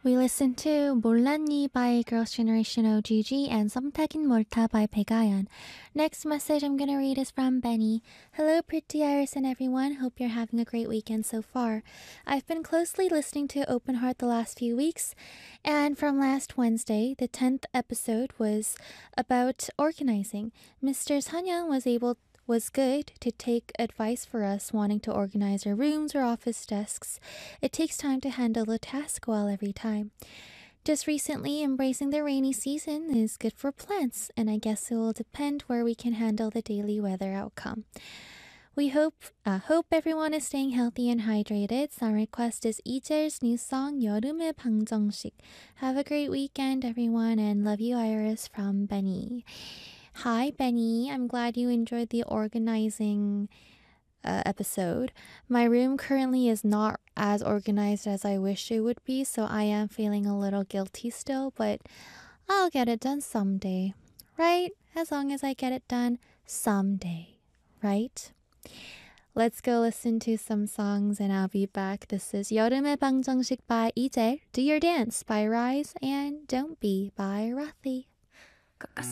We listened to 몰랐니 by Girls' Generation OGG and 썸타긴 몰타 by 백아연. Next message I'm going to read is from Benny. Hello, Pretty Iris and everyone. Hope you're having a great weekend so far. I've been closely listening to Open Heart the last few weeks, and from last Wednesday, the 10th episode was about organizing. Mr. Sanyang was good to take advice for us wanting to organize our rooms or office desks. It takes time to handle a task well every time. Just recently, embracing the rainy season is good for plants, and I guess it will depend where we can handle the daily weather outcome. We hope everyone is staying healthy and hydrated. Song request is 이젤's new song 여름의 방정식. Have a great weekend, everyone, and love you, Iris, from Benny. Hi, Benny. I'm glad you enjoyed the organizing episode. My room currently is not as organized as I wish it would be, so I am feeling a little guilty still, but I'll get it done someday, right? As long as I get it done someday, right? Let's go listen to some songs and I'll be back. This is 여름의 방정식 by 이젤, Do Your Dance by Rise, and Don't Be by Rathi.